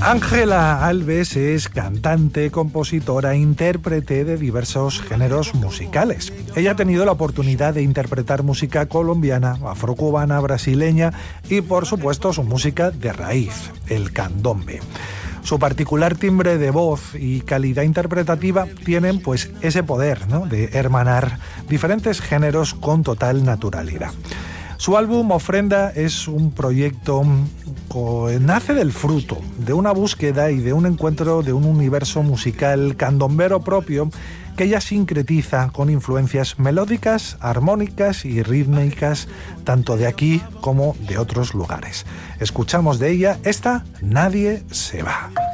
Ángela Alves es cantante, compositora, intérprete de diversos géneros musicales. Ella ha tenido la oportunidad de interpretar música colombiana, afrocubana, brasileña y, por supuesto, su música de raíz, el candombe. Su particular timbre de voz y calidad interpretativa tienen pues ese poder, ¿no?, de hermanar diferentes géneros con total naturalidad. Su álbum Ofrenda es un proyecto que nace del fruto de una búsqueda y de un encuentro de un universo musical candombero propio que ella sincretiza con influencias melódicas, armónicas y rítmicas tanto de aquí como de otros lugares. Escuchamos de ella esta Nadie se va.